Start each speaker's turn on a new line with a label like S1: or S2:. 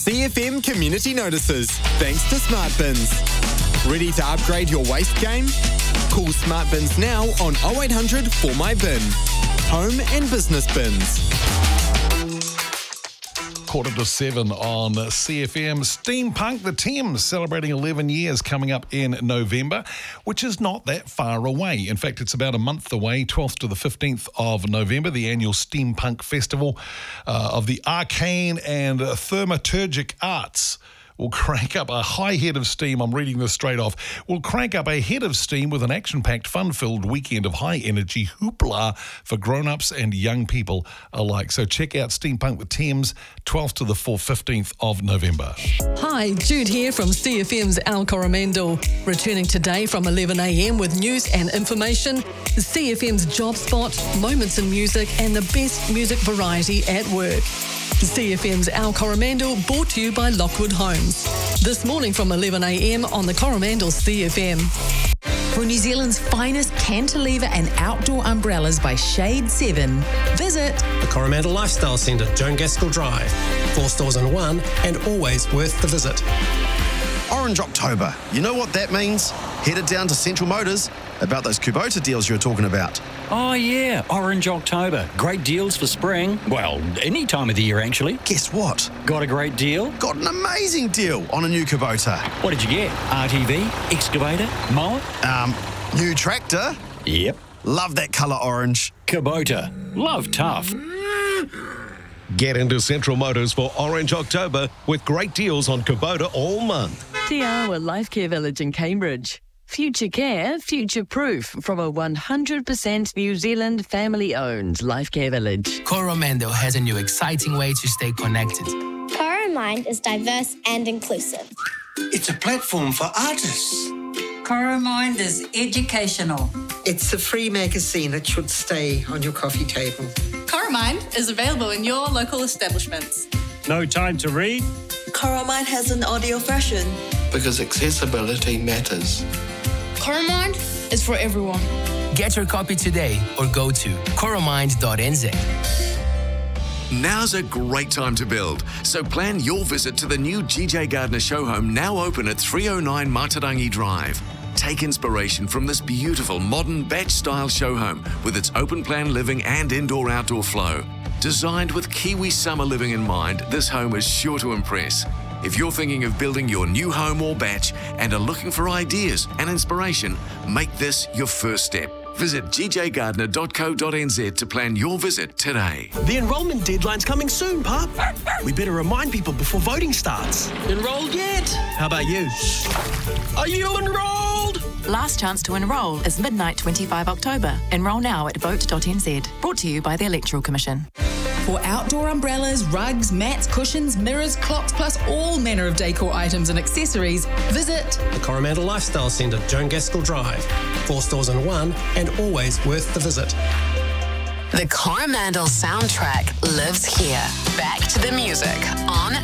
S1: CFM Community Notices, thanks to Smart Bins. Ready to upgrade your waste game? Call Smart Bins now on 0800 For My Bin. Home and business bins.
S2: 6:45 on CFM. Steampunk the Thames celebrating 11 years coming up in November, which is not that far away. In fact, it's about a month away, 12th to the 15th of November, the annual Steampunk Festival of the Arcane and Thaumaturgic Arts will crank up a high head of steam. I'm reading this straight off. Will crank up a head of steam with an action-packed, fun-filled weekend of high-energy hoopla for grown-ups and young people alike. So check out Steampunk the Thames, 12th to the 15th of November.
S3: Hi, Jude here from CFM's Al Coromandel. Returning today from 11 a.m. with news and information, CFM's Job Spot, moments in music, and the best music variety at work. CFM's Al Coromandel, brought to you by Lockwood Homes. This morning from 11 a.m. on the Coromandel CFM.
S4: For New Zealand's finest cantilever and outdoor umbrellas by Shade 7, visit
S5: the Coromandel Lifestyle Centre, Joan Gaskell Drive. 4 stores in one and always worth the visit.
S6: Orange October. You know what that means? Headed down to Central Motors about those Kubota deals you were talking about.
S7: Oh yeah, Orange October. Great deals for spring. Well, any time of the year actually.
S6: Guess what?
S7: Got a great deal?
S6: Got an amazing deal on a new Kubota.
S7: What did you get? RTV? Excavator? Mower?
S6: New tractor.
S7: Yep.
S6: Love that colour orange.
S7: Kubota. Love tough.
S8: Get into Central Motors for Orange October with great deals on Kubota all month.
S9: Te Awa Life Care Village in Cambridge. Future care, future-proof from a 100% New Zealand family-owned Life Care Village.
S10: Coromandel has a new exciting way to stay connected.
S11: Coromind is diverse and inclusive.
S12: It's a platform for artists.
S13: Coromind is educational.
S14: It's a free magazine that should stay on your coffee table.
S15: Coromind is available in your local establishments.
S16: No time to read?
S17: Coromind has an audio version.
S12: Because accessibility matters.
S15: Coromind is for everyone.
S10: Get your copy today or go to coromind.nz.
S18: Now's a great time to build, so plan your visit to the new GJ Gardner show home, now open at 309 Matarangi Drive. Take inspiration from this beautiful modern batch-style show home with its open-plan living and indoor-outdoor flow. Designed with Kiwi summer living in mind, this home is sure to impress. If you're thinking of building your new home or batch and are looking for ideas and inspiration, make this your first step. Visit gjgardner.co.nz to plan your visit today.
S19: The enrolment deadline's coming soon, Pup. We better remind people before voting starts. Enrolled yet? How about you? Are you enrolled?
S20: Last chance to enrol is midnight 25 October. Enrol now at vote.nz. Brought to you by the Electoral Commission.
S4: For outdoor umbrellas, rugs, mats, cushions, mirrors, clocks, plus all manner of decor items and accessories, visit
S5: the Coromandel Lifestyle Centre, Joan Gaskell Drive. 4 stores in one and always worth the visit.
S21: The Coromandel soundtrack lives here. Back to the music on